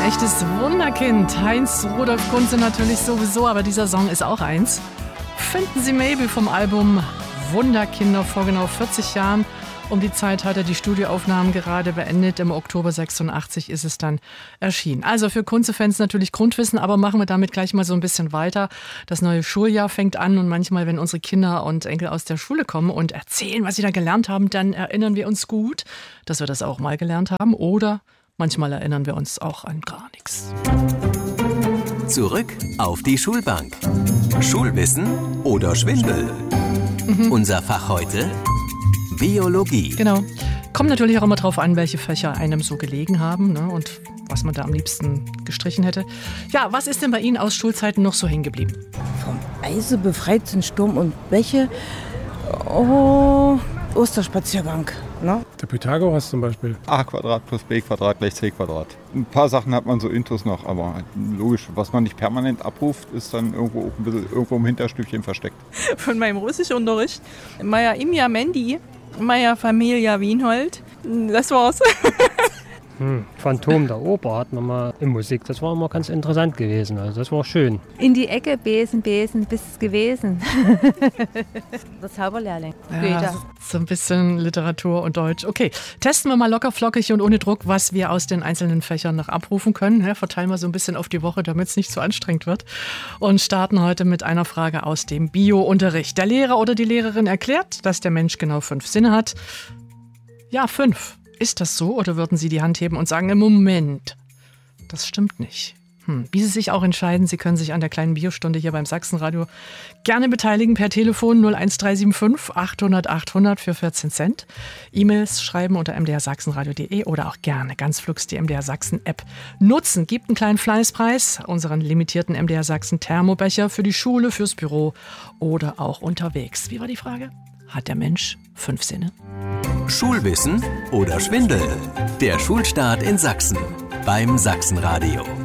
echtes Wunderkind. Heinz Rudolf Kunze natürlich sowieso, aber dieser Song ist auch eins. Finden Sie Mabel vom Album Wunderkinder vor genau 40 Jahren. Um die Zeit hat er die Studioaufnahmen gerade beendet. Im Oktober 86 ist es dann erschienen. Also für Kunze-Fans natürlich Grundwissen, aber machen wir damit gleich mal so ein bisschen weiter. Das neue Schuljahr fängt an und manchmal, wenn unsere Kinder und Enkel aus der Schule kommen und erzählen, was sie da gelernt haben, dann erinnern wir uns gut, dass wir das auch mal gelernt haben. Oder manchmal erinnern wir uns auch an gar nichts. Zurück auf die Schulbank. Schulwissen oder Schwindel? Unser Fach heute: Biologie. Genau. Kommt natürlich auch immer drauf an, welche Fächer einem so gelegen haben, ne, und was man da am liebsten gestrichen hätte. Ja, was ist denn bei Ihnen aus Schulzeiten noch so hängen geblieben? Vom Eise befreit sind Sturm und Bäche. Oh, Osterspaziergang. Ne? Der Pythagoras zum Beispiel. A Quadrat plus B Quadrat gleich C Quadrat. Ein paar Sachen hat man so intus noch, aber logisch, was man nicht permanent abruft, ist dann irgendwo auch ein bisschen irgendwo im Hinterstübchen versteckt. Von meinem Russischunterricht. Maja Imja Mendi, Maja Familia Wienhold. Das war's. Phantom der Oper hatten wir mal in Musik. Das war immer ganz interessant gewesen. Also das war schön. In die Ecke, Besen, Besen, bist es gewesen. Der Zauberlehrling. Ja, so ein bisschen Literatur und Deutsch. Okay, testen wir mal locker, flockig und ohne Druck, was wir aus den einzelnen Fächern noch abrufen können. Ja, verteilen wir so ein bisschen auf die Woche, damit es nicht zu anstrengend wird. Und starten heute mit einer Frage aus dem Bio-Unterricht. Der Lehrer oder die Lehrerin erklärt, dass der Mensch genau 5 Sinne hat. Ja, 5. Ist das so oder würden Sie die Hand heben und sagen, im Moment, das stimmt nicht? Wie Sie sich auch entscheiden, Sie können sich an der kleinen Biostunde hier beim Sachsenradio gerne beteiligen per Telefon 01375 800 800 für 14 Cent. E-Mails schreiben unter mdrsachsenradio.de oder auch gerne ganz flugs die MDR Sachsen App nutzen. Gibt einen kleinen Fleißpreis, unseren limitierten MDR Sachsen Thermobecher für die Schule, fürs Büro oder auch unterwegs. Wie war die Frage? Hat der Mensch 5 Sinne? Schulwissen oder Schwindel? Der Schulstart in Sachsen beim Sachsenradio.